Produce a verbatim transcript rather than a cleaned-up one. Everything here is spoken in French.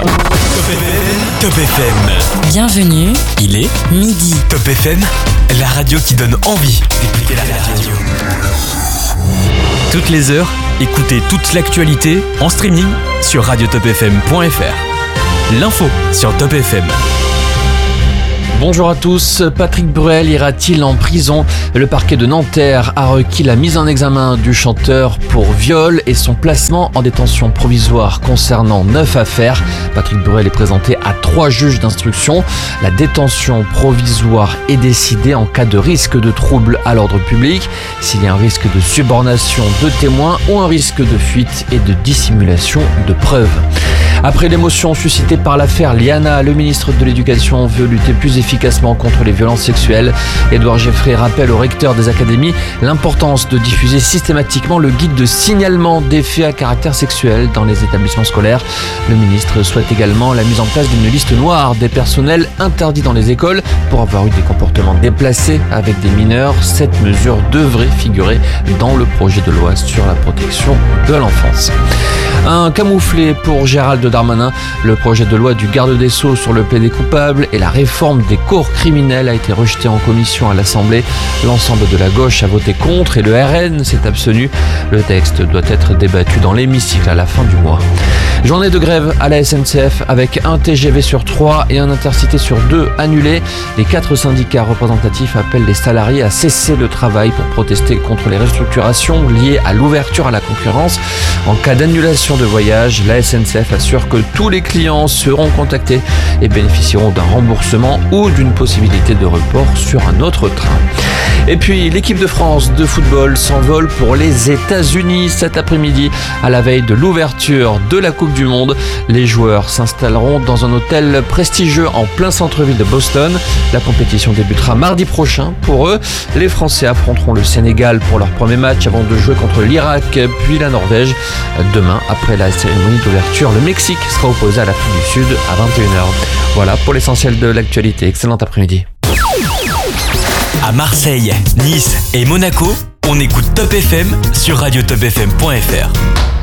Top F M. Bienvenue, Il est midi. Top F M, la radio qui donne envie d'écouter la radio. Toutes les heures, écoutez toute l'actualité en streaming sur radio top f m point f r. L'info sur Top F M. Bonjour à tous, Patrick Bruel ira-t-il en prison ? Le parquet de Nanterre a requis la mise en examen du chanteur pour viol et son placement en détention provisoire concernant neuf affaires. Patrick Bruel est présenté à trois juges d'instruction. La détention provisoire est décidée en cas de risque de trouble à l'ordre public, s'il y a un risque de subornation de témoins ou un risque de fuite et de dissimulation de preuves. Après l'émotion suscitée par l'affaire Liana, le ministre de l'Éducation veut lutter plus efficacement contre les violences sexuelles. Édouard Geoffrey rappelle aux recteurs des académies l'importance de diffuser systématiquement le guide de signalement des faits à caractère sexuel dans les établissements scolaires. Le ministre souhaite également la mise en place d'une liste noire des personnels interdits dans les écoles pour avoir eu des comportements déplacés avec des mineurs. Cette mesure devrait figurer dans le projet de loi sur la protection de l'enfance. Un camouflet pour Gérald Darmanin. Le projet de loi du garde des Sceaux sur le plaidé coupable et la réforme des cours criminelles a été rejeté en commission à l'Assemblée. L'ensemble de la gauche a voté contre et le R N s'est abstenu. Le texte doit être débattu dans l'hémicycle à la fin du mois. Journée de grève à la S N C F avec un T G V sur trois et un Intercité sur deux annulés. Les quatre syndicats représentatifs appellent les salariés à cesser le travail pour protester contre les restructurations liées à l'ouverture à la concurrence. En cas d'annulation de voyage, la S N C F assure que tous les clients seront contactés et bénéficieront d'un remboursement ou d'une possibilité de report sur un autre train. Et puis l'équipe de France de football s'envole pour les États-Unis cet après-midi à la veille de l'ouverture de la Coupe du Monde. Les joueurs s'installeront dans un hôtel prestigieux en plein centre-ville de Boston. La compétition débutera mardi prochain pour eux. Les Français affronteront le Sénégal pour leur premier match avant de jouer contre l'Irak puis la Norvège. Demain, après la cérémonie d'ouverture, le Mexique sera opposé à l'Afrique du Sud à vingt et une heures. Voilà pour l'essentiel de l'actualité. Excellent après-midi. À Marseille, Nice et Monaco, on écoute Top F M sur radio top f m point f r.